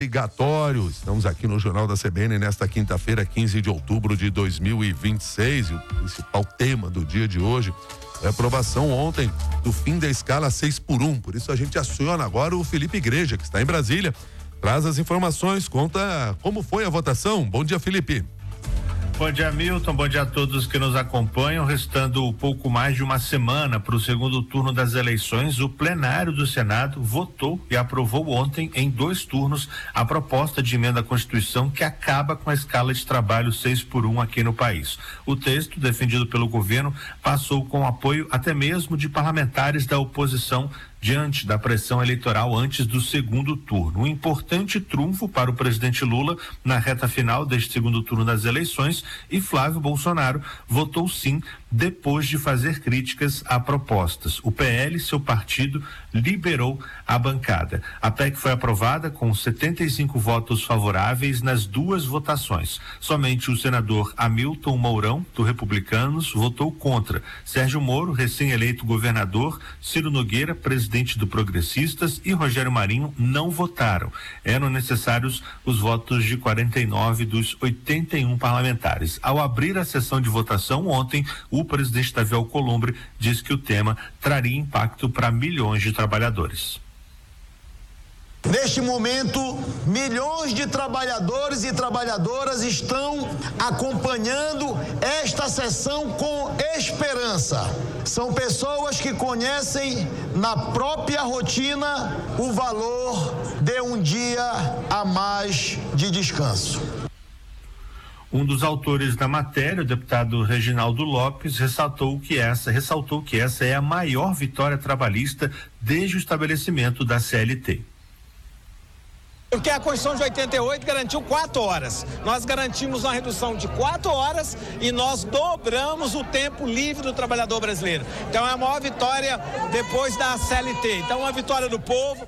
Obrigatório. Estamos aqui no Jornal da CBN nesta quinta-feira, 15 de outubro de 2026. E o principal tema do dia de hoje é a aprovação ontem do fim da escala 6x1. Por isso a gente aciona agora o Felipe Igreja, que está em Brasília. Traz as informações, conta como foi a votação. Bom dia, Felipe. Bom dia, Milton. Bom dia a todos que nos acompanham. Restando pouco mais de uma semana para o segundo turno das eleições, o plenário do Senado votou e aprovou ontem, em 2 turnos, a proposta de emenda à Constituição que acaba com a escala de trabalho 6x1 aqui no país. O texto, defendido pelo governo, passou com apoio até mesmo de parlamentares da oposição diante da pressão eleitoral antes do segundo turno. Um importante trunfo para o presidente Lula na reta final deste segundo turno das eleições, e Flávio Bolsonaro votou sim depois de fazer críticas a propostas. O PL, seu partido, liberou a bancada. A PEC foi aprovada com 75 votos favoráveis nas 2 votações. Somente o senador Hamilton Mourão, do Republicanos, votou contra. Sérgio Moro, recém-eleito governador, Ciro Nogueira, presidente do Progressistas, e Rogério Marinho não votaram. Eram necessários os votos de 49 dos 81 parlamentares. Ao abrir a sessão de votação ontem, o presidente Davi Alcolumbre disse que o tema traria impacto para milhões de trabalhadores. Neste momento, milhões de trabalhadores e trabalhadoras estão acompanhando esta sessão com esperança. São pessoas que conhecem na própria rotina o valor de um dia a mais de descanso. Um dos autores da matéria, o deputado Reginaldo Lopes, ressaltou que essa é a maior vitória trabalhista desde o estabelecimento da CLT. Porque a Constituição de 88 garantiu 4 horas. Nós garantimos uma redução de 4 horas e nós dobramos o tempo livre do trabalhador brasileiro. Então é a maior vitória depois da CLT. Então é uma vitória do povo.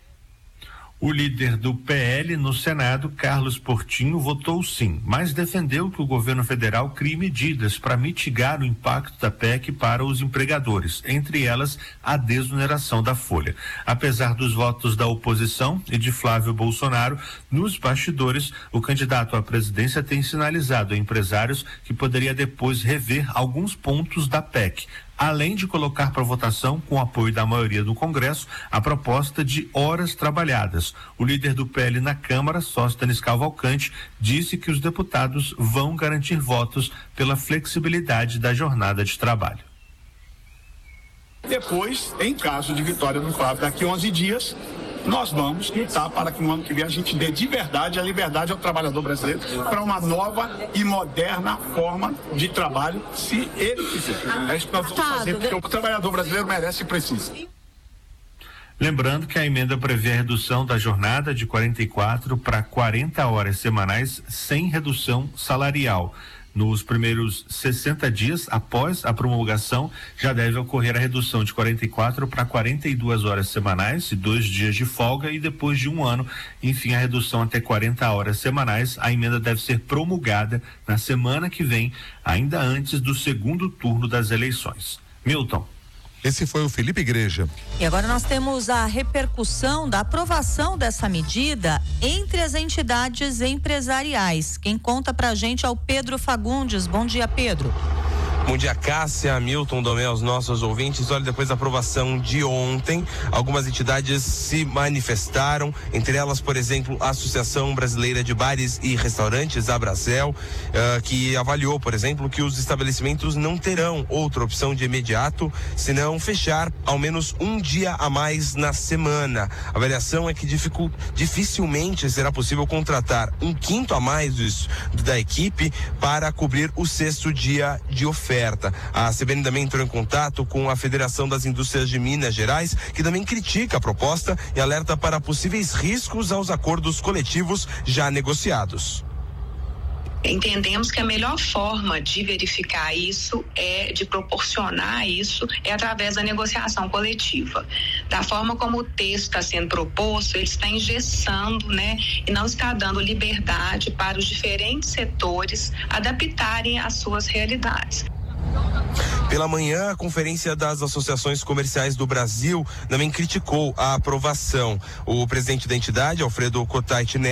O líder do PL no Senado, Carlos Portinho, votou sim, mas defendeu que o governo federal crie medidas para mitigar o impacto da PEC para os empregadores, entre elas a desoneração da folha. Apesar dos votos da oposição e de Flávio Bolsonaro, nos bastidores, o candidato à presidência tem sinalizado a empresários que poderia depois rever alguns pontos da PEC, além de colocar para votação, com apoio da maioria do Congresso, a proposta de horas trabalhadas. O líder do PL na Câmara, Sóstenes Cavalcante, disse que os deputados vão garantir votos pela flexibilidade da jornada de trabalho. Depois, em caso de vitória do Flávio, daqui a 11 dias, nós vamos lutar para que no ano que vem a gente dê de verdade a liberdade ao trabalhador brasileiro para uma nova e moderna forma de trabalho, se ele quiser. É isso que nós vamos fazer, porque o trabalhador brasileiro merece e precisa. Lembrando que a emenda prevê a redução da jornada de 44 para 40 horas semanais sem redução salarial. Nos primeiros 60 dias após a promulgação, já deve ocorrer a redução de 44 para 42 horas semanais e 2 dias de folga, e depois de 1 ano, enfim, a redução até 40 horas semanais. A emenda deve ser promulgada na semana que vem, ainda antes do segundo turno das eleições. Milton. Esse foi o Felipe Igreja. E agora nós temos a repercussão da aprovação dessa medida entre as entidades empresariais. Quem conta pra gente é o Pedro Fagundes. Bom dia, Pedro. Bom dia, Cássia, Milton, Domé, aos nossos ouvintes. Olha, depois da aprovação de ontem, algumas entidades se manifestaram, entre elas, por exemplo, a Associação Brasileira de Bares e Restaurantes, a Abracel, que avaliou, por exemplo, que os estabelecimentos não terão outra opção de imediato, senão fechar ao menos um dia a mais na semana. A avaliação é que dificilmente será possível contratar um quinto a mais da equipe para cobrir o 6º dia de oferta. A CBN também entrou em contato com a Federação das Indústrias de Minas Gerais, que também critica a proposta e alerta para possíveis riscos aos acordos coletivos já negociados. Entendemos que a melhor forma de verificar isso, de proporcionar isso, é através da negociação coletiva. Da forma como o texto está sendo proposto, ele está engessando, e não está dando liberdade para os diferentes setores adaptarem às suas realidades. Pela manhã, a Conferência das Associações Comerciais do Brasil também criticou a aprovação. O presidente da entidade, Alfredo Kotait,